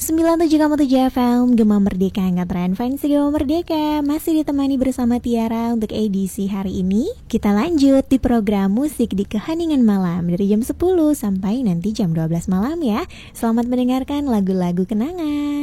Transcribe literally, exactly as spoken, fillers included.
sembilan puluh tujuh koma tujuh F M Gema Merdeka, Angkatan Fans Gema Merdeka. Masih ditemani bersama Tiara untuk edisi hari ini. Kita lanjut di program Musik di Keheningan Malam dari jam sepuluh sampai nanti jam dua belas malam ya. Selamat mendengarkan lagu-lagu kenangan.